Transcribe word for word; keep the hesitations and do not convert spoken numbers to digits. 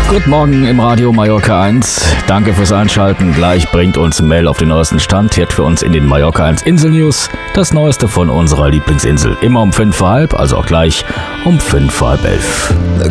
Guten Morgen im Radio Mallorca eins. Danke fürs Einschalten. Gleich bringt uns Mel auf den neuesten Stand. Hier für uns in den Mallorca eins Insel News das Neueste von unserer Lieblingsinsel. Immer um fünf vor halb, also auch gleich um fünf vor halb elf.